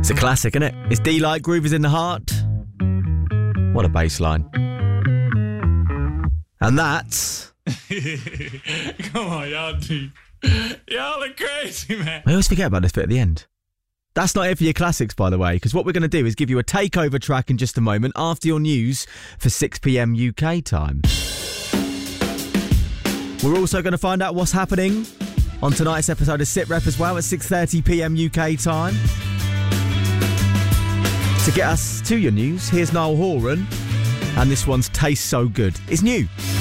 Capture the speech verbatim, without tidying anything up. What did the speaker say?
It's a classic, isn't it? It's D-Light, Groove is in the Heart. What a bass line. And that's... Come on, y'all do. Y'all are crazy, man. I always forget about this bit at the end. That's not it for your classics, by the way, because what we're going to do is give you a takeover track in just a moment after your news for six p.m. U K time. We're also going to find out what's happening on tonight's episode of Sit Rep as well at six thirty p.m. U K time. To get us to your news, here's Niall Horan, and this one's Taste So Good. It's new.